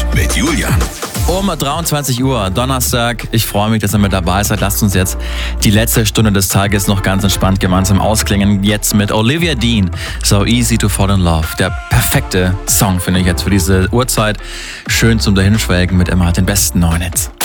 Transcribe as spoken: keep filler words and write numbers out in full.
Hits mit Julian. Um dreiundzwanzig Uhr, Donnerstag. Ich freue mich, dass ihr mit dabei seid. Lasst uns jetzt die letzte Stunde des Tages noch ganz entspannt gemeinsam ausklingen. Jetzt mit Olivia Dean. So Easy to Fall in Love. Der perfekte Song, finde ich jetzt für diese Uhrzeit. Schön zum Dahinschwelgen mit immer den besten neuen Hits.